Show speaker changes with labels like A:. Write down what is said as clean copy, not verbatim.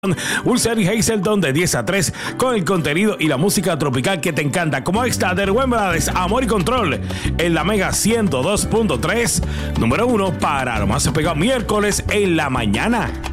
A: Wilson y Hazelton de 10 a 3 con el contenido y la música tropical que te encanta, como esta de Rubén Blades, Amor y Control, en la Mega 102.3, número 1 para lo más pegado miércoles en la mañana.